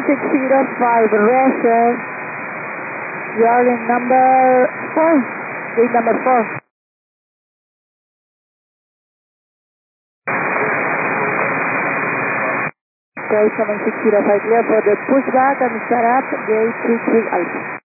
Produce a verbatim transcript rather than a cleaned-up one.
six zero five, Roger. You are in number four, gate number four. Okay, seven six zero five, clear for the pushback and start up, gate three three Alpha.